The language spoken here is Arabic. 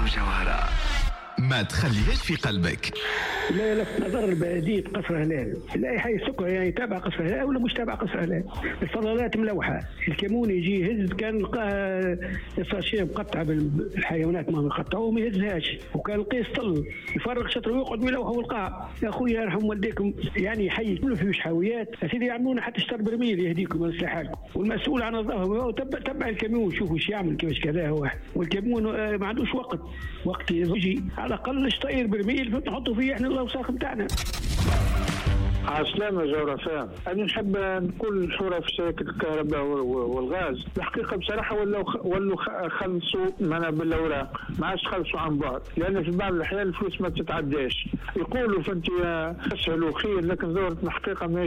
جوهرة ما تخليهاش في قلبك. لا لفت نظر بهدية قصر هلال، اللائحة يسكر يعني تابع قصر هلال ولا مش تابع قصر هلال. الفضلات ملوحة، الكمون يجي يهز كان صار شيء مقطع بالحيوانات ما يقطعوه ما يهزهاش، وكان القيس طل يفرغ شطر ويقعد ملوحة والقاع. يا خويا يرحم والديكم يعني حي كله فيه حاويات سيدي يعملون حتى اشتر برميل يهديكم من حالكم. والمسؤول عن الظهر تبع الكمون شوفوا ايش يعمل كيفاش كذا هو. والكمون ما عندوش وقت يجي على الاقل اشتير برميل نحطوا فيه احنا الاوساخ بتاعنا. عسلامة جورفان، أنا نحب نقول الحورة في شركة الكهرباء والغاز. الحقيقة بصراحة ولوا خلصوا معنا بالأوراق، ما عادش خلصوا عن بعض، لأن في بعض الأحيان الفلوس ما تتعداش. يقولوا فأنت اسهل وخير، لكن دورة الحقيقة ما